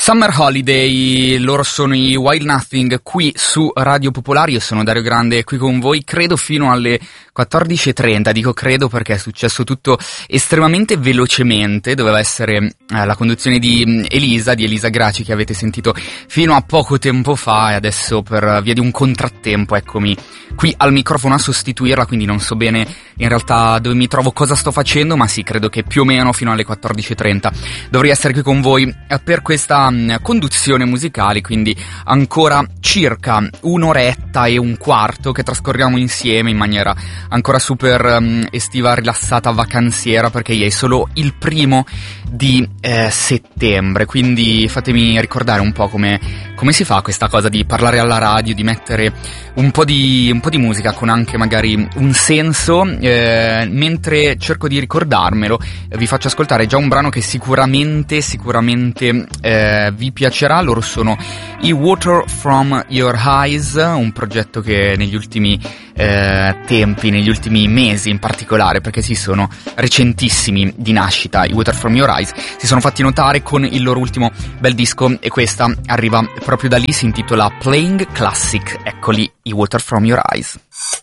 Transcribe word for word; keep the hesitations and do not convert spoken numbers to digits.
Summer Holiday, loro sono i While Nothing qui su Radio Popolare. Io sono Dario Grande qui con voi, credo fino alle quattordici e trenta, dico credo perché è successo tutto estremamente velocemente. Doveva essere eh, la conduzione di Elisa, di Elisa Graci, che avete sentito fino a poco tempo fa, e adesso per via di un contrattempo eccomi qui al microfono a sostituirla, quindi non so bene in realtà dove mi trovo, cosa sto facendo, ma sì, credo che più o meno fino alle quattordici e trenta dovrei essere qui con voi eh, per questa mh, conduzione musicale, quindi ancora circa un'oretta e un quarto che trascorriamo insieme in maniera ancora super um, estiva, rilassata, vacanziera, perché è solo il primo di eh, settembre, quindi fatemi ricordare un po' come, come si fa questa cosa di parlare alla radio, di mettere un po' di, un po' di musica con anche magari un senso. Eh, mentre cerco di ricordarmelo, vi faccio ascoltare già un brano che sicuramente, sicuramente eh, vi piacerà. Loro sono i Water From Your Eyes, un progetto che negli ultimi eh, tempi, negli ultimi mesi in particolare, perché si sono recentissimi di nascita, i Water From Your Eyes, si sono fatti notare con il loro ultimo bel disco, e questa arriva proprio da lì, si intitola Playing Classic. Eccoli i Water From Your Eyes.